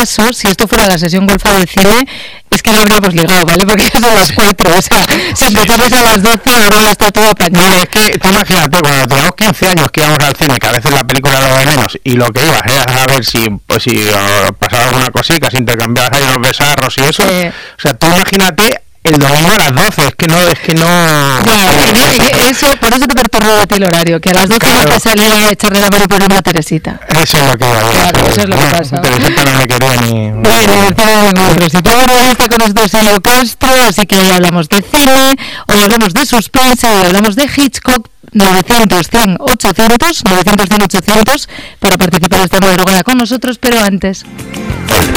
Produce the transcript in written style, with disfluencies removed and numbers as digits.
caso, si esto fuera la sesión golfa del cine, es que no habríamos ligado, ¿vale? Porque es a las 4, o sea, si empezamos a las 12, ahora ya está todo apañado. Vale, es que tú imagínate, cuando teníamos 15 años que íbamos al cine, que a veces la película lo de menos, y lo que ibas era a ver si pasaba alguna cosita, si intercambiabas ahí unos besarros y eso, o sea, tú imagínate el domingo a las 12, es que no... Ya, eso, por eso te perturbó a ti el horario, que a las 12 claro. No te salía a echarle la mano por una Teresita. Eso es lo que iba a decir. Claro, eso es lo que pasa. Teresita no me quería ni... Bueno, nosotros. Y todo está con nosotros Silvio Castro, así que hoy hablamos de cine, hoy hablamos de suspense, hoy hablamos de Hitchcock. 900-100-800 para participar esta madrugada con nosotros, pero antes...